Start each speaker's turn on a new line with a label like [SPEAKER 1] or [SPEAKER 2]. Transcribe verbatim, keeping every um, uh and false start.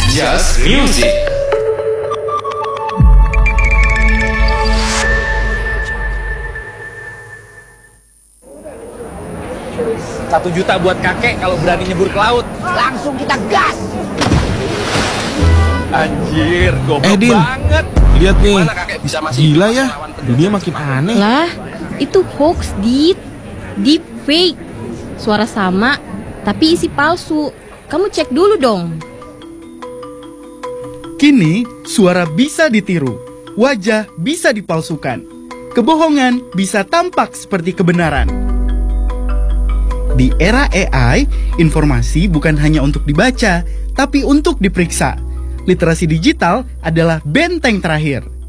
[SPEAKER 1] Just Music.
[SPEAKER 2] Satu juta buat kakek kalau berani nyebur ke laut.
[SPEAKER 3] Langsung kita gas.
[SPEAKER 2] Anjir, goblok
[SPEAKER 4] Eh, Din.
[SPEAKER 2] banget.
[SPEAKER 4] Lihat nih,
[SPEAKER 1] Mana kakek bisa masih
[SPEAKER 4] gila
[SPEAKER 1] bisa
[SPEAKER 4] ya,
[SPEAKER 1] melawan penduduk
[SPEAKER 4] dunia makin aneh.
[SPEAKER 5] Lah, itu hoax, Dit. Deep fake. Suara sama, tapi isi palsu. Kamu cek dulu dong.
[SPEAKER 6] Kini, suara bisa ditiru, wajah bisa dipalsukan, kebohongan bisa tampak seperti kebenaran. Di era A I, informasi bukan hanya untuk dibaca, tapi untuk diperiksa. Literasi digital adalah benteng terakhir.